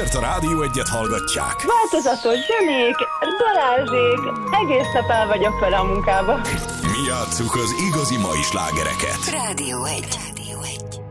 miért a Rádió Egyet hallgatják? Változatos zenék, Balázsék, egész nap el vagyok vele a munkába. Mi játsszuk az igazi mai slágereket. Rádió 1.